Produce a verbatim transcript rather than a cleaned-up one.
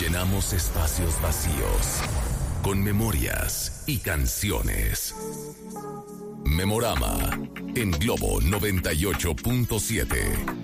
Llenamos espacios vacíos con memorias y canciones. Memorama en Globo noventa y ocho punto siete.